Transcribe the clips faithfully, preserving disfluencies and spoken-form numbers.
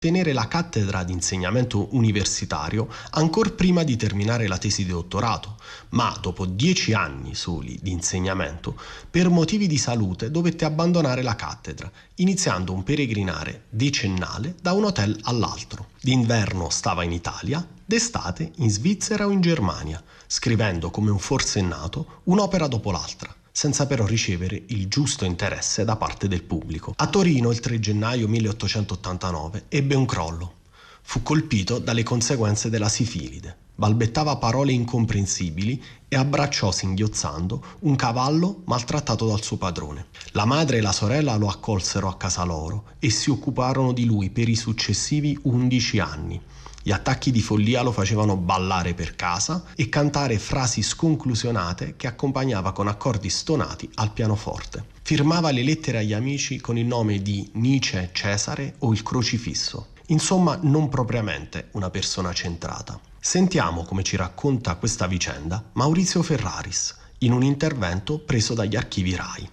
tenere la cattedra di insegnamento universitario ancor prima di terminare la tesi di dottorato, ma dopo dieci anni soli di insegnamento, per motivi di salute dovette abbandonare la cattedra, iniziando un peregrinare decennale da un hotel all'altro. D'inverno stava in Italia, d'estate in Svizzera o in Germania, scrivendo come un forsennato un'opera dopo l'altra, senza però ricevere il giusto interesse da parte del pubblico. A Torino il tre gennaio milleottocentottantanove ebbe un crollo. Fu colpito dalle conseguenze della sifilide. Balbettava parole incomprensibili e abbracciò singhiozzando un cavallo maltrattato dal suo padrone. La madre e la sorella lo accolsero a casa loro e si occuparono di lui per i successivi undici anni. Gli attacchi di follia lo facevano ballare per casa e cantare frasi sconclusionate che accompagnava con accordi stonati al pianoforte. Firmava le lettere agli amici con il nome di Nice Cesare o il crocifisso. Insomma, non propriamente una persona centrata. Sentiamo come ci racconta questa vicenda Maurizio Ferraris in un intervento preso dagli archivi RAI.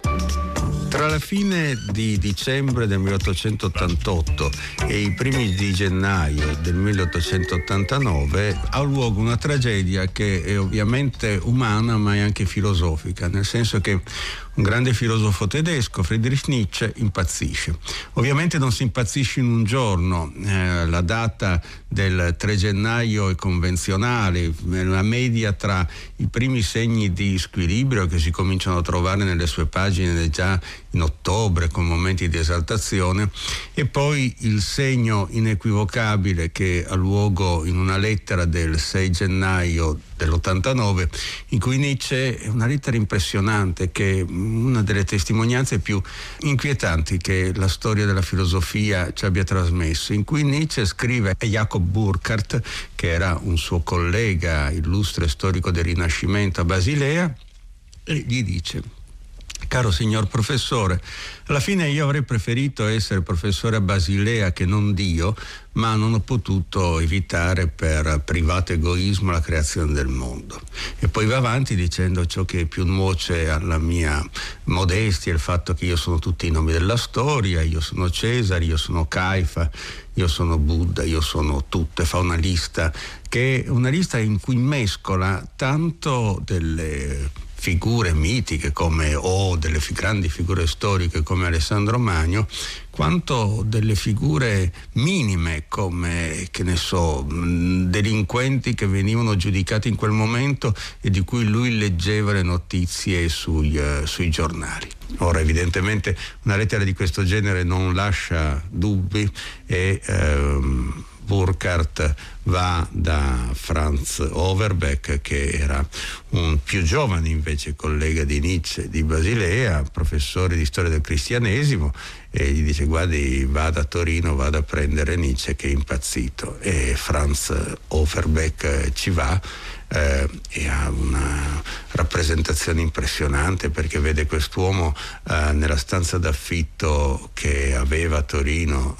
Tra la fine di dicembre del milleottocentottantotto e i primi di gennaio del milleottocentottantanove ha luogo una tragedia che è ovviamente umana ma è anche filosofica, nel senso che un grande filosofo tedesco, Friedrich Nietzsche, impazzisce. Ovviamente non si impazzisce in un giorno, eh, la data del tre gennaio è convenzionale, la media tra i primi segni di squilibrio che si cominciano a trovare nelle sue pagine già in ottobre con momenti di esaltazione, e poi il segno inequivocabile che ha luogo in una lettera del sei gennaio dell'ottantanove, in cui Nietzsche, è una lettera impressionante che è una delle testimonianze più inquietanti che la storia della filosofia ci abbia trasmesso, in cui Nietzsche scrive a Jacob Burckhardt, che era un suo collega illustre storico del Rinascimento a Basilea, e gli dice: caro signor professore, alla fine io avrei preferito essere professore a Basilea che non Dio, ma non ho potuto evitare per privato egoismo la creazione del mondo. E poi va avanti dicendo: ciò che più nuoce alla mia modestia è il fatto che io sono tutti i nomi della storia, io sono Cesare, io sono Caifa, io sono Buddha, io sono tutto, e fa una lista che è una lista in cui mescola tanto delle figure mitiche come o delle grandi figure storiche come Alessandro Magno, quanto delle figure minime come, che ne so, delinquenti che venivano giudicati in quel momento e di cui lui leggeva le notizie sui, uh, sui giornali. Ora, evidentemente una lettera di questo genere non lascia dubbi e um, Burckhardt va da Franz Overbeck, che era un più giovane invece collega di Nietzsche di Basilea, professore di storia del cristianesimo, e gli dice: guardi, vada a Torino, vada a prendere Nietzsche che è impazzito. E Franz Overbeck ci va eh, e ha una rappresentazione impressionante, perché vede quest'uomo eh, nella stanza d'affitto che aveva a Torino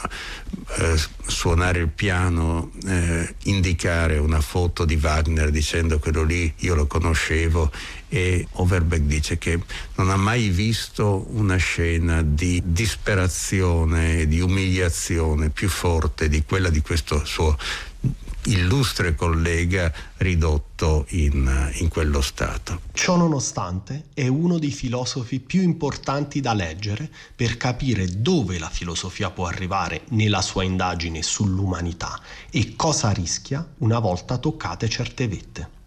eh, suonare il piano, eh, indicare una foto di Wagner dicendo: quello lì io lo conoscevo. E Overbeck dice che non ha mai visto una scena di disperazione e di umiliazione più forte di quella di questo suo illustre collega ridotto in, in quello stato. Ciò nonostante è uno dei filosofi più importanti da leggere per capire dove la filosofia può arrivare nella sua indagine sull'umanità e cosa rischia una volta toccate certe vette.